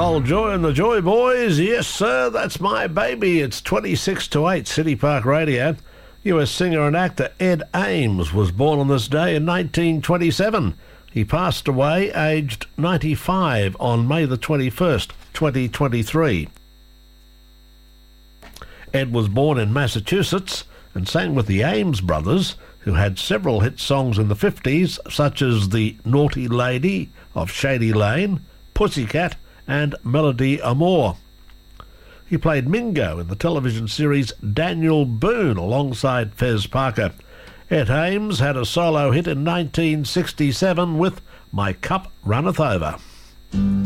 Old Joy and the Joy Boys. Yes, sir, that's my baby. It's 26 to 8, City Park Radio. US singer and actor Ed Ames was born on this day in 1927. He passed away aged 95 on May the 21st, 2023. Ed was born in Massachusetts and sang with the Ames Brothers, who had several hit songs in the 50s, such as The Naughty Lady of Shady Lane, Pussycat, and Melody Amore. He played Mingo in the television series Daniel Boone alongside Fez Parker. Ed Ames had a solo hit in 1967 with My Cup Runneth Over.